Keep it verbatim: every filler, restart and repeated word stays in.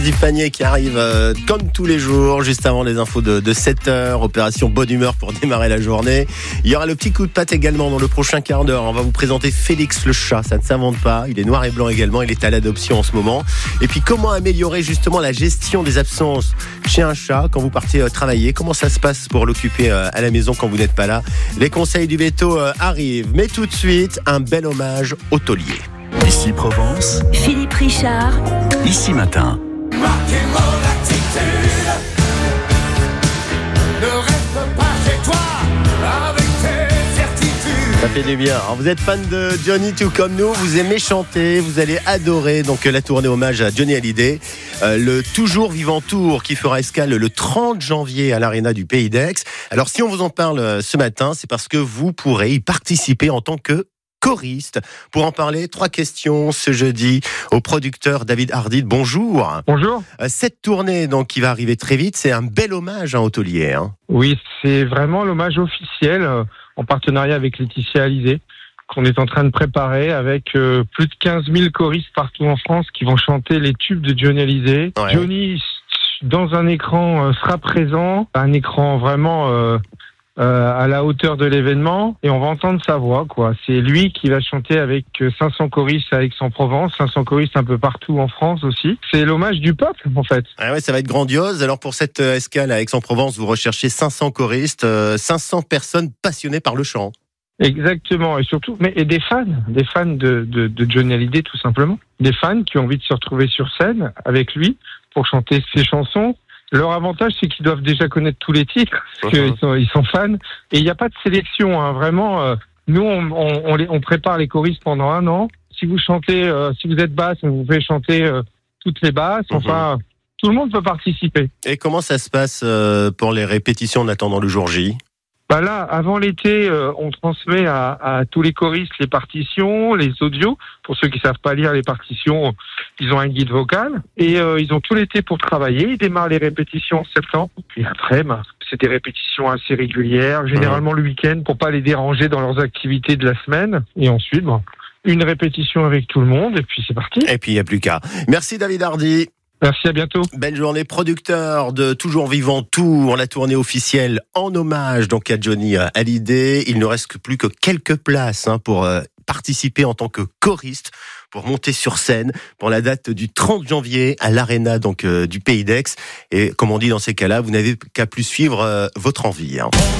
Yves Panier qui arrive euh, comme tous les jours, juste avant les infos de, de sept heures, opération bonne humeur pour démarrer la journée. Il y aura le petit coup de patte également dans le prochain quart d'heure. On va vous présenter Félix le chat, ça ne s'invente pas, il est noir et blanc également, il est à l'adoption en ce moment. Et puis comment améliorer justement la gestion des absences chez un chat quand vous partez euh, travailler, comment ça se passe pour l'occuper euh, à la maison quand vous n'êtes pas là. Les conseils du veto euh, arrivent, mais tout de suite, un bel hommage au taulier. Ici Provence, Philippe Richard, ici Matin. Marquez mon attitude. Ne reste pas chez toi avec tes certitudes. Ça fait du bien. Alors, vous êtes fan de Johnny tout comme nous, vous aimez chanter, vous allez adorer donc la tournée hommage à Johnny Hallyday, euh, le Toujours Vivant Tour qui fera escale le trente janvier à l'Arena du Pays d'Aix. Alors si on vous en parle ce matin, c'est parce que vous pourrez y participer en tant que choriste. Pour en parler, trois questions ce jeudi au producteur David Hardit. Bonjour. Bonjour. Cette tournée donc qui va arriver très vite, c'est un bel hommage à Hôtelier. Hein. Oui, c'est vraiment l'hommage officiel euh, en partenariat avec Laetitia Hallyday qu'on est en train de préparer avec euh, plus de quinze mille choristes partout en France qui vont chanter les tubes de Johnny Hallyday. Ouais. Johnny, dans un écran, euh, sera présent, un écran vraiment euh, euh, à la hauteur de l'événement, et on va entendre sa voix, quoi. C'est lui qui va chanter avec cinq cents choristes à Aix-en-Provence, cinq cents choristes un peu partout en France aussi. C'est l'hommage du peuple, en fait. Ah ouais, ça va être grandiose. Alors pour cette escale à Aix-en-Provence, vous recherchez cinq cents choristes, euh, cinq cents personnes passionnées par le chant. Exactement, et surtout, mais et des fans, des fans de, de, de Johnny Hallyday tout simplement, des fans qui ont envie de se retrouver sur scène avec lui pour chanter ses chansons. Leur avantage, c'est qu'ils doivent déjà connaître tous les titres, parce qu'ils sont, ils sont fans, et il n'y a pas de sélection, hein, vraiment. Euh, nous, on, on, on, les, on prépare les choristes pendant un an. Si vous chantez, euh, si vous êtes basse, on vous fait chanter euh, toutes les basses. Enfin, mmh. Tout le monde peut participer. Et comment ça se passe euh, pour les répétitions en attendant le jour J ? Bah là, avant l'été, euh, on transmet à, à tous les choristes les partitions, les audios. Pour ceux qui savent pas lire les partitions, ils ont un guide vocal. Et euh, ils ont tout l'été pour travailler. Ils démarrent les répétitions en septembre. Et après, bah, c'est des répétitions assez régulières, généralement le week-end, pour pas les déranger dans leurs activités de la semaine. Et ensuite, bah, une répétition avec tout le monde, et puis c'est parti. Et puis il n'y a plus qu'à. Merci David Hardy. Merci, à bientôt. Belle journée, producteur de Toujours Vivant Tour, la tournée officielle en hommage donc à Johnny Hallyday. Il ne reste plus que quelques places hein, pour euh, participer en tant que choriste, pour monter sur scène pour la date du trente janvier à l'Arena donc euh, du Pays d'Aix. Et comme on dit dans ces cas-là, vous n'avez qu'à plus suivre euh, votre envie. Hein.